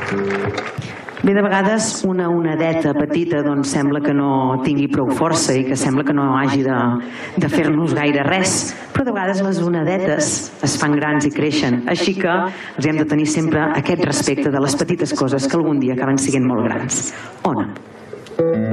Bé, de vegades una onadeta petita doncs sembla que no tingui prou força i que sembla que no hagi de fer-nos gaire res, però de vegades les onadetes es fan grans i creixen, així que els hem de tenir sempre aquest respecte de les petites coses que algun dia acaben sent molt grans. Ona.